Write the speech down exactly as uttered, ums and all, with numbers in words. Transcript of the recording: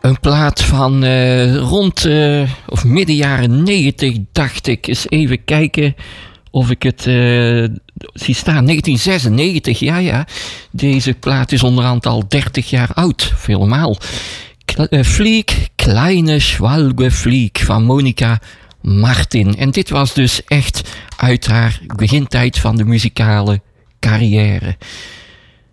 Een plaat van uh, rond, uh, of midden jaren negentig, dacht ik. Eens even kijken of ik het uh, zie staan. negentien zesennegentig, ja ja. Deze plaat is onderhand al dertig jaar oud, helemaal. K- uh, Flieg, Kleine Schwalbe Flieg van Monica Martin. En dit was dus echt uit haar begintijd van de muzikale carrière.